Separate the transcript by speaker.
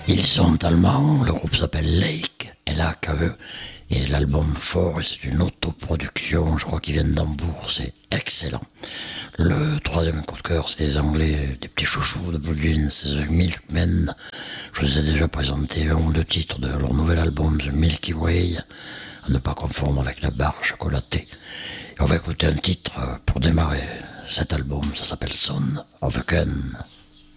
Speaker 1: Ils sont allemands, le groupe s'appelle Lake, L-A-K-E, et l'album Fort, c'est une autoproduction, je crois qu'ils viennent d'Hambourg, c'est excellent. Le troisième coup de cœur, c'est des Anglais, des petits chouchous de Blue Jeans, c'est The Milkmen. Je vous ai déjà présenté un ou deux titres de leur nouvel album, The Milky Way, à ne pas confondre avec la barre chocolatée. Et on va écouter un titre pour démarrer cet album, ça s'appelle Son of a Gun.